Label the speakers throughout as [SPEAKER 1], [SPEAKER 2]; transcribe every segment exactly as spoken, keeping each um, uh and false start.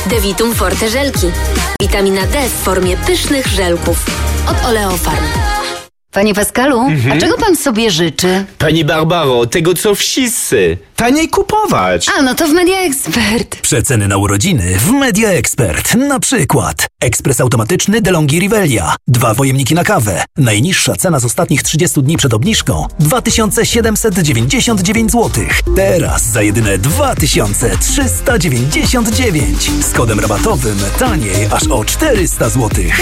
[SPEAKER 1] Devitum Forte żelki. Witamina D w formie pysznych żelków. Od Oleofarm.
[SPEAKER 2] Panie Pascalu, mhm. a czego pan sobie życzy?
[SPEAKER 3] Pani Barbaro, tego co wszyscy. Taniej kupować.
[SPEAKER 2] A, no to w Media Expert.
[SPEAKER 4] Przeceny na urodziny w Media Expert. Na przykład ekspres automatyczny DeLonghi Rivelia. Dwa pojemniki na kawę. Najniższa cena z ostatnich trzydziestu dni przed obniżką dwa tysiące siedemset dziewięćdziesiąt dziewięć złotych. Teraz za jedyne dwa tysiące trzysta dziewięćdziesiąt dziewięć. Z kodem rabatowym taniej aż o czterysta złotych.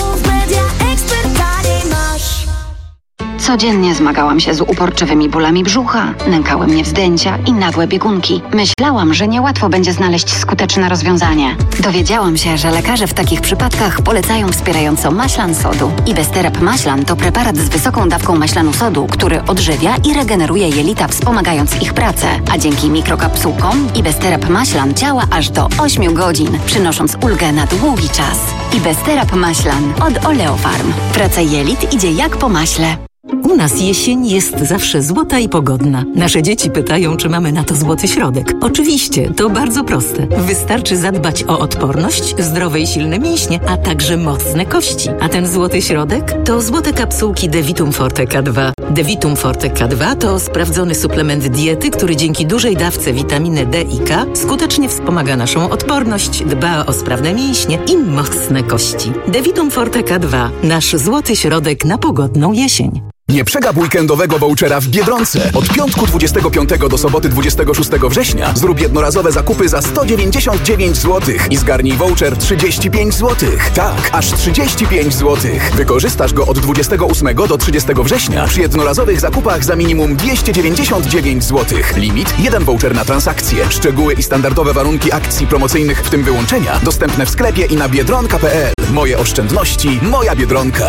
[SPEAKER 2] Codziennie zmagałam się z uporczywymi bólami brzucha, nękały mnie wzdęcia i nagłe biegunki. Myślałam, że niełatwo będzie znaleźć skuteczne rozwiązanie. Dowiedziałam się, że lekarze w takich przypadkach polecają wspierająco maślan sodu. Ibesterap maślan to preparat z wysoką dawką maślanu sodu, który odżywia i regeneruje jelita, wspomagając ich pracę. A dzięki mikrokapsułkom Ibesterap maślan działa aż do ośmiu godzin, przynosząc ulgę na długi czas. Ibesterap maślan od Oleofarm. Praca jelit idzie jak po maśle.
[SPEAKER 5] U nas jesień jest zawsze złota i pogodna. Nasze dzieci pytają, czy mamy na to złoty środek. Oczywiście, to bardzo proste. Wystarczy zadbać o odporność, zdrowe i silne mięśnie, a także mocne kości. A ten złoty środek to złote kapsułki Devitum Forte K dwa. Devitum Forte K dwa to sprawdzony suplement diety, który dzięki dużej dawce witaminy D i K skutecznie wspomaga naszą odporność, dba o sprawne mięśnie i mocne kości. Devitum Forte K dwa. Nasz złoty środek na pogodną jesień.
[SPEAKER 6] Nie przegap weekendowego vouchera w Biedronce. Od piątku dwudziestego piątego do soboty dwudziestego szóstego września zrób jednorazowe zakupy za sto dziewięćdziesiąt dziewięć złotych i zgarnij voucher trzydzieści pięć złotych. Tak, aż trzydzieści pięć złotych. Wykorzystasz go od dwudziestego ósmego do trzydziestego września przy jednorazowych zakupach za minimum dwieście dziewięćdziesiąt dziewięć złotych. Limit jeden voucher na transakcję. Szczegóły i standardowe warunki akcji promocyjnych, w tym wyłączenia, dostępne w sklepie i na biedronka kropka pe el. Moje oszczędności, moja Biedronka.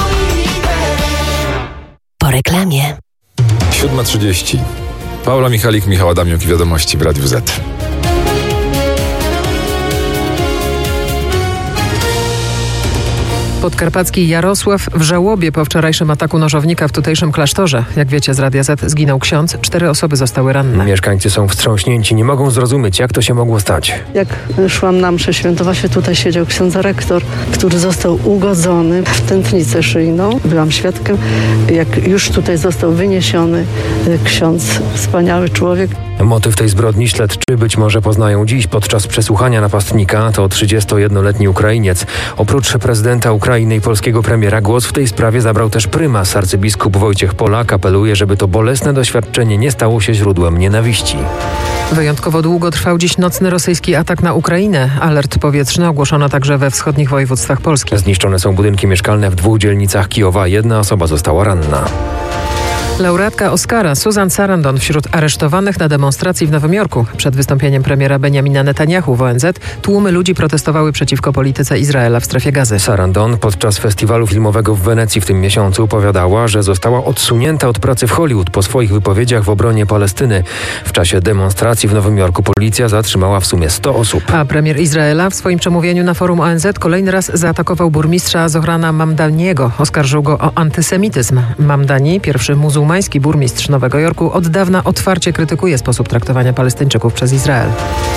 [SPEAKER 5] Po reklamie.
[SPEAKER 7] siódma trzydzieści. Paula Michalik, Michał Adamiuk i Wiadomości w Radiu Z.
[SPEAKER 8] Podkarpacki Jarosław w żałobie po wczorajszym ataku nożownika w tutejszym klasztorze. Jak wiecie, z Radia Z zginął ksiądz, cztery osoby zostały ranne.
[SPEAKER 9] Mieszkańcy są wstrząśnięci, nie mogą zrozumieć, jak to się mogło stać.
[SPEAKER 10] Jak szłam na mszę świętą, właśnie tutaj siedział ksiądz rektor, który został ugodzony w tętnicę szyjną. Byłam świadkiem, jak już tutaj został wyniesiony ksiądz, wspaniały człowiek.
[SPEAKER 9] Motyw tej zbrodni śledczy być może poznają dziś podczas przesłuchania napastnika. To trzydziestojednoletni Ukrainiec. Oprócz prezydenta Ukrainy i polskiego premiera głos w tej sprawie zabrał też prymas. Arcybiskup Wojciech Polak apeluje, żeby to bolesne doświadczenie nie stało się źródłem nienawiści.
[SPEAKER 8] Wyjątkowo długo trwał dziś nocny rosyjski atak na Ukrainę. Alert powietrzny ogłoszono także we wschodnich województwach Polski.
[SPEAKER 9] Zniszczone są budynki mieszkalne w dwóch dzielnicach Kijowa. Jedna osoba została ranna.
[SPEAKER 8] Laureatka Oscara Susan Sarandon wśród aresztowanych na demonstracji w Nowym Jorku. Przed wystąpieniem premiera Benjamina Netanyahu w O N Z tłumy ludzi protestowały przeciwko polityce Izraela w strefie Gazy.
[SPEAKER 9] Sarandon podczas festiwalu filmowego w Wenecji w tym miesiącu opowiadała, że została odsunięta od pracy w Hollywood po swoich wypowiedziach w obronie Palestyny. W czasie demonstracji w Nowym Jorku policja zatrzymała w sumie sto osób.
[SPEAKER 8] A premier Izraela w swoim przemówieniu na forum O N Z kolejny raz zaatakował burmistrza Zohrana Mamdaniego. Oskarżył go o antysemityzm. Mamdani, pierwszy muzułmański burmistrz Nowego Jorku, od dawna otwarcie krytykuje sposób traktowania Palestyńczyków przez Izrael.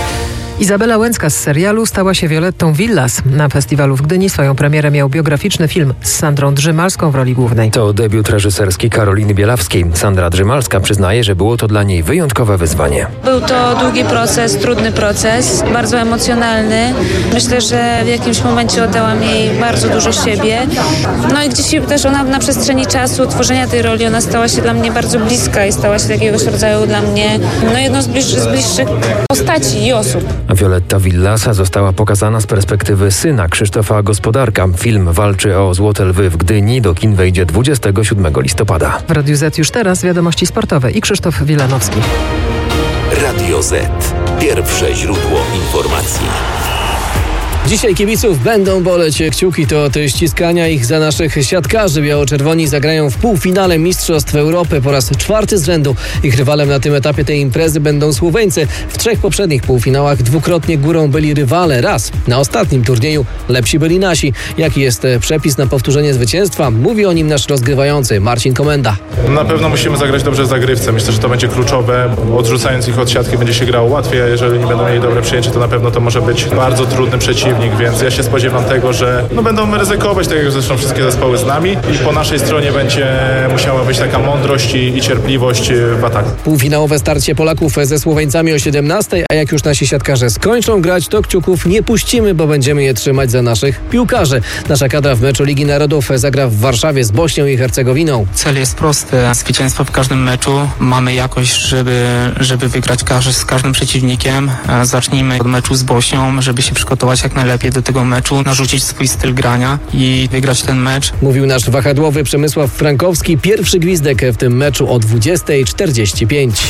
[SPEAKER 8] Izabela Łęcka z serialu stała się Violettą Villas. Na festiwalu w Gdyni swoją premierę miał biograficzny film z Sandrą Drzymalską w roli głównej.
[SPEAKER 9] To debiut reżyserski Karoliny Bielawskiej. Sandra Drzymalska przyznaje, że było to dla niej wyjątkowe wyzwanie.
[SPEAKER 11] Był to długi proces, trudny proces, bardzo emocjonalny. Myślę, że w jakimś momencie oddałam jej bardzo dużo siebie. No i gdzieś też ona na przestrzeni czasu tworzenia tej roli, ona stała się dla mnie bardzo bliska i stała się jakiegoś rodzaju dla mnie no jedną z, bliż, z bliższych postaci i osób.
[SPEAKER 9] Violetta Villasa została pokazana z perspektywy syna Krzysztofa Gospodarka. Film walczy o Złote Lwy w Gdyni. Do kin wejdzie dwudziestego siódmego listopada.
[SPEAKER 8] W Radiu Z już teraz wiadomości sportowe i Krzysztof Wilanowski.
[SPEAKER 12] Radio Z. Pierwsze źródło informacji. Dzisiaj kibiców będą boleć kciuki, to od ściskania ich za naszych siatkarzy. Biało-czerwoni zagrają w półfinale Mistrzostw Europy po raz czwarty z rzędu. Ich rywalem na tym etapie tej imprezy będą Słoweńcy. W trzech poprzednich półfinałach dwukrotnie górą byli rywale. Raz na ostatnim turnieju lepsi byli nasi. Jaki jest przepis na powtórzenie zwycięstwa? Mówi o nim nasz rozgrywający Marcin Komenda.
[SPEAKER 13] Na pewno musimy zagrać dobrze w zagrywce. Myślę, że to będzie kluczowe. Odrzucając ich od siatki będzie się grało łatwiej, a jeżeli nie będą mieli dobre przyjęcie, to na pewno to może być bardzo trudny przeciwnik, więc ja się spodziewam tego, że no będą ryzykować, tak jak zresztą wszystkie zespoły z nami i po naszej stronie będzie musiała być taka mądrość i, i cierpliwość w ataku.
[SPEAKER 12] Półfinałowe starcie Polaków ze Słoweńcami o siedemnastej, a jak już nasi siatkarze skończą grać, to kciuków nie puścimy, bo będziemy je trzymać za naszych piłkarzy. Nasza kadra w meczu Ligi Narodów zagra w Warszawie z Bośnią i Hercegowiną.
[SPEAKER 14] Cel jest prosty. Zwycięstwo w każdym meczu. Mamy jakość, żeby, żeby wygrać każdy, z każdym przeciwnikiem. Zacznijmy od meczu z Bośnią, żeby się przygotować jak najlepiej do tego meczu, narzucić swój styl grania i wygrać ten mecz.
[SPEAKER 12] Mówił nasz wahadłowy Przemysław Frankowski. Pierwszy gwizdek w tym meczu o dwudziestej czterdzieści pięć.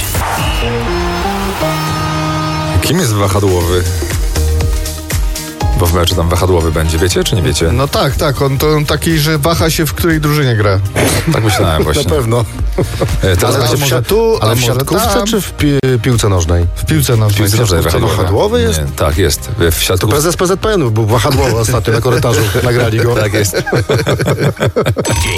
[SPEAKER 7] Kim jest wahadłowy? Bo w meczu tam wahadłowy będzie, wiecie czy nie wiecie?
[SPEAKER 15] No tak, tak, on to on taki, że waha się, w której drużynie gra.
[SPEAKER 7] Tak myślałem właśnie.
[SPEAKER 15] Na pewno.
[SPEAKER 7] E, teraz
[SPEAKER 15] ale
[SPEAKER 7] będzie
[SPEAKER 15] może tu,
[SPEAKER 16] ale
[SPEAKER 15] a
[SPEAKER 16] w
[SPEAKER 15] może
[SPEAKER 16] siatkówce
[SPEAKER 15] tam?
[SPEAKER 16] czy w pi- piłce nożnej?
[SPEAKER 15] W piłce nożnej.
[SPEAKER 7] W piłce nożnej wahadłowy.
[SPEAKER 16] wahadłowy jest?
[SPEAKER 7] Nie, tak, jest. W siatkówce.
[SPEAKER 16] To prezes P Z P N-u był wahadłowy ostatnio na korytarzu, nagrali go.
[SPEAKER 7] Tak jest.